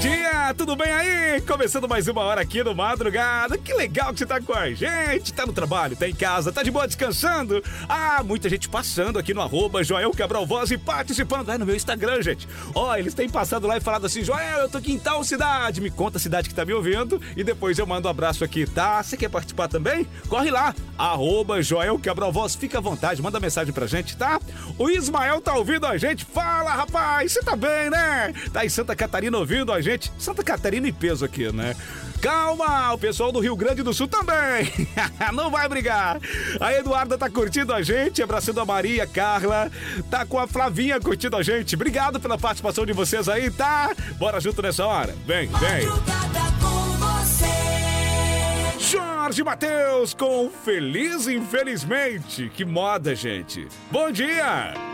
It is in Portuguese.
dia, tudo bem aí? Começando mais uma hora aqui no Madrugada. Que legal que você tá com a gente. Tá no trabalho, tá em casa, tá de boa descansando. Muita gente passando aqui no @Joel Cabral Voz e participando lá no meu Instagram, gente. Eles têm passado lá e falado assim: Joel, eu tô aqui em tal cidade. Me conta a cidade que tá me ouvindo e depois eu mando um abraço aqui, tá? Você quer participar também? Corre lá, @Joel Cabral Voz. Fica à vontade, manda mensagem pra gente, tá? O Ismael tá ouvindo a gente. Fala, rapaz, você tá bem, né? Tá em Santa Catarina ouvindo a gente. Santa Catarina e peso aqui, né? Calma, o pessoal do Rio Grande do Sul também. Não vai brigar. A Eduarda tá curtindo a gente, abraçando a Maria, Carla. Tá com a Flavinha curtindo a gente. Obrigado pela participação de vocês aí, tá? Bora junto nessa hora. Vem, vem. Jorge Mateus com Feliz Infelizmente. Que moda, gente. Bom dia.